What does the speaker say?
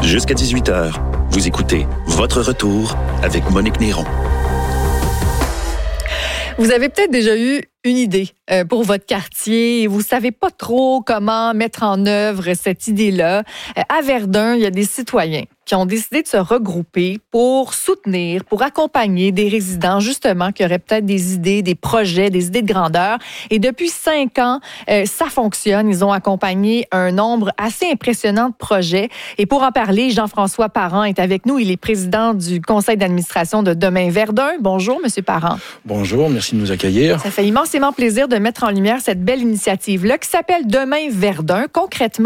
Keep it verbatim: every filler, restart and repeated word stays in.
Jusqu'à dix-huit heures, vous écoutez Votre Retour avec Monique Néron. Vous avez peut-être déjà eu une idée euh, pour votre quartier et vous savez pas trop comment mettre en œuvre cette idée-là. Euh, à Verdun, il y a des citoyens qui ont décidé de se regrouper pour soutenir, pour accompagner des résidents, justement, qui auraient peut-être des idées, des projets, des idées de grandeur. Et depuis cinq ans, euh, ça fonctionne. Ils ont accompagné un nombre assez impressionnant de projets. Et pour en parler, Jean-François Parent est avec nous. Il est président du conseil d'administration de Demain Verdun. Bonjour, Monsieur Parent. Bonjour, merci de nous accueillir. Ça fait immensément plaisir de mettre en lumière cette belle initiative-là qui s'appelle Demain Verdun. Concrètement,